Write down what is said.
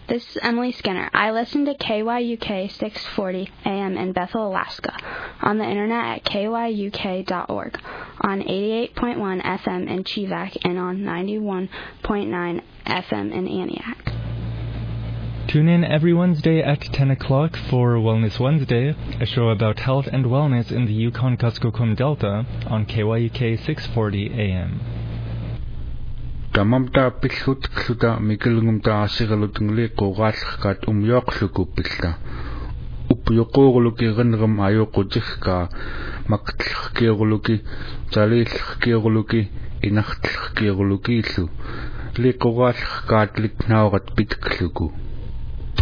This is Emily Skinner. I listen to KYUK 640 AM in Bethel, Alaska, on the internet at kyuk.org, on 88.1 FM in Chivak, and on 91.9 FM in Antioch. Tune in every Wednesday at 10 o'clock for Wellness Wednesday, a show about health and wellness in the Yukon-Kuskokwim Delta on KYUK 640 AM. Tamamta pillutkluta mikilngumta asigalutngli qoqaallqat umyoqlukupilla upyoqoorluki qinram ayoqutihka maqtllerkiorluki taliilllerkiorluki inartlerkiorlukiillu liqoqaallqaat litnaorat pitkluku